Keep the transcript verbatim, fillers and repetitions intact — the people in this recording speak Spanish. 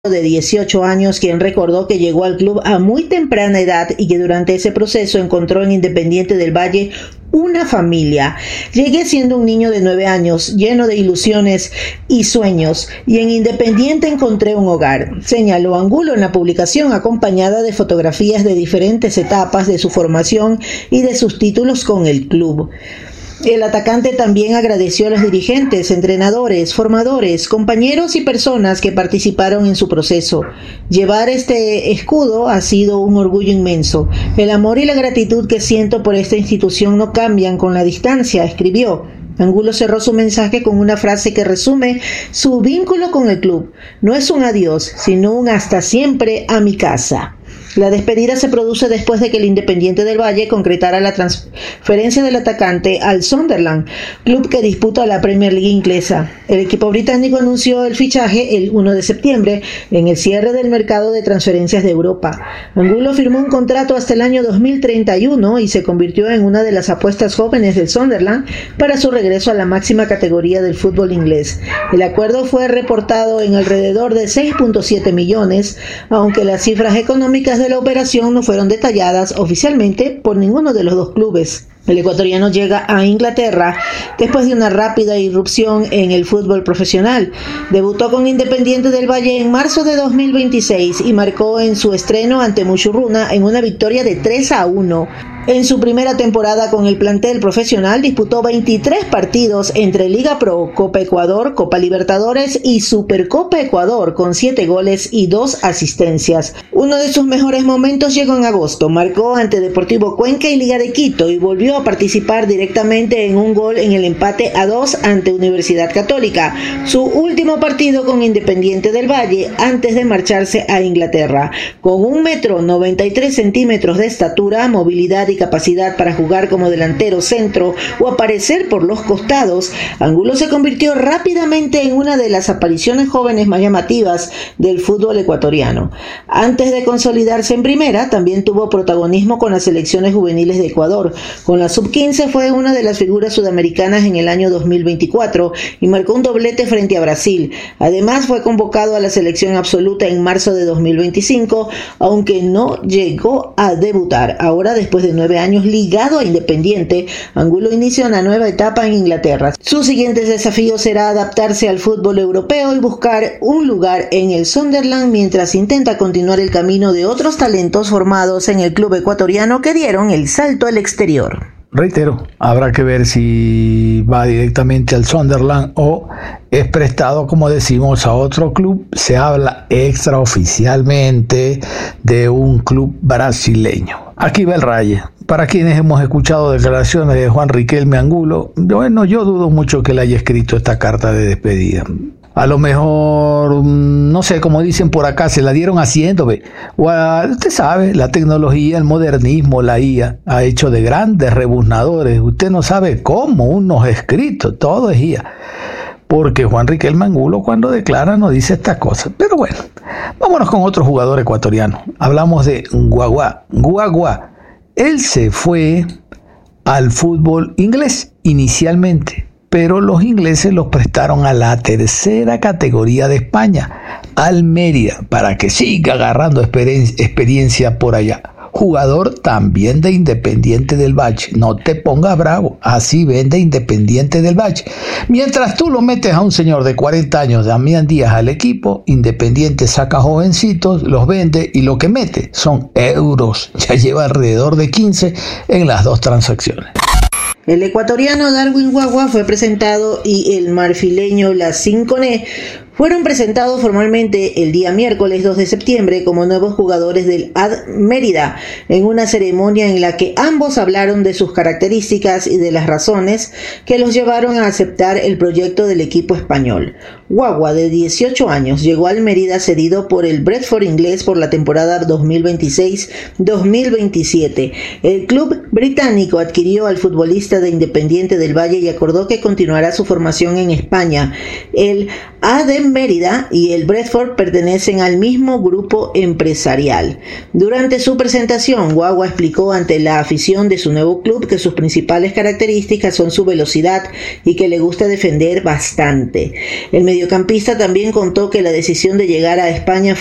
de dieciocho años, quien recordó que llegó al club a muy temprana edad y que durante ese proceso encontró en Independiente del Valle una familia. Llegué siendo un niño de nueve años, lleno de ilusiones y sueños, y en Independiente encontré un hogar, señaló Angulo en la publicación, acompañada de fotografías de diferentes etapas de su formación y de sus títulos con el club. El atacante también agradeció a los dirigentes, entrenadores, formadores, compañeros y personas que participaron en su proceso. Llevar este escudo ha sido un orgullo inmenso. El amor y la gratitud que siento por esta institución no cambian con la distancia, escribió. Angulo cerró su mensaje con una frase que resume su vínculo con el club. No es un adiós, sino un hasta siempre a mi casa. La despedida se produce después de que el Independiente del Valle concretara la transferencia del atacante al Sunderland, club que disputa la Premier League inglesa. El equipo británico anunció el fichaje el primero de septiembre en el cierre del mercado de transferencias de Europa. Angulo firmó un contrato hasta el año dos mil treinta y uno y se convirtió en una de las apuestas jóvenes del Sunderland para su regreso a la máxima categoría del fútbol inglés. El acuerdo fue reportado en alrededor de seis punto siete millones, aunque las cifras económicas de la operación no fueron detalladas oficialmente por ninguno de los dos clubes. El ecuatoriano llega a Inglaterra después de una rápida irrupción en el fútbol profesional. Debutó con Independiente del Valle en marzo de dos mil veintiséis y marcó en su estreno ante Muchurruna en una victoria de tres a uno. En su primera temporada con el plantel profesional disputó veintitrés partidos entre Liga Pro, Copa Ecuador, Copa Libertadores y Supercopa Ecuador con siete goles y dos asistencias. Uno de sus mejores momentos llegó en agosto, marcó ante Deportivo Cuenca y Liga de Quito y volvió a participar directamente en un gol en el empate a dos ante Universidad Católica, su último partido con Independiente del Valle antes de marcharse a Inglaterra. Con un metro noventa y tres centímetros de estatura, movilidad y capacidad para jugar como delantero centro o aparecer por los costados, Angulo se convirtió rápidamente en una de las apariciones jóvenes más llamativas del fútbol ecuatoriano. Antes de consolidarse en primera, también tuvo protagonismo con las selecciones juveniles de Ecuador. Con la sub quince fue una de las figuras sudamericanas en el año dos mil veinticuatro y marcó un doblete frente a Brasil. Además fue convocado a la selección absoluta en marzo de dos mil veinticinco, aunque no llegó a debutar. Ahora, después de nueve años ligado a Independiente, Angulo inicia una nueva etapa en Inglaterra. Su siguiente desafío será adaptarse al fútbol europeo y buscar un lugar en el Sunderland mientras intenta continuar el camino de otros talentos formados en el club ecuatoriano que dieron el salto al exterior. Reitero, habrá que ver si va directamente al Sunderland o es prestado, como decimos, a otro club. Se habla extraoficialmente de un club brasileño. Aquí va el raye. Para quienes hemos escuchado declaraciones de Juan Riquelme Angulo, bueno, yo dudo mucho que le haya escrito esta carta de despedida. A lo mejor, no sé, como dicen por acá, se la dieron haciendo, ¿ve? O a, usted sabe, la tecnología, el modernismo, la I A, ha hecho de grandes rebuznadores. Usted no sabe cómo unos escritos, todo es I A. Porque Juan Riquelme Angulo cuando declara no dice estas cosas. Pero bueno, vámonos con otro jugador ecuatoriano. Hablamos de Guagua. Guagua. Él se fue al fútbol inglés inicialmente, pero los ingleses los prestaron a la tercera categoría de España, al Mérida, para que siga agarrando experien- experiencia por allá. Jugador también de Independiente del Valle. No te pongas bravo, así vende Independiente del Valle. Mientras tú lo metes a un señor de cuarenta años, Damián Díaz, al equipo, Independiente saca jovencitos, los vende y lo que mete son euros. Ya lleva alrededor de quince en las dos transacciones. El ecuatoriano Darwin Guagua fue presentado y el marfileño Lacín Koné fueron presentados formalmente el día miércoles dos de septiembre como nuevos jugadores del A D Mérida, en una ceremonia en la que ambos hablaron de sus características y de las razones que los llevaron a aceptar el proyecto del equipo español. Guagua, de dieciocho años, llegó al Mérida cedido por el Brentford inglés por la temporada dos mil veintiséis dos mil veintisiete. El club británico adquirió al futbolista de Independiente del Valle y acordó que continuará su formación en España. El A D Mérida y el Brentford pertenecen al mismo grupo empresarial. Durante su presentación, Guagua explicó ante la afición de su nuevo club que sus principales características son su velocidad y que le gusta defender bastante. El mediocampista también contó que la decisión de llegar a España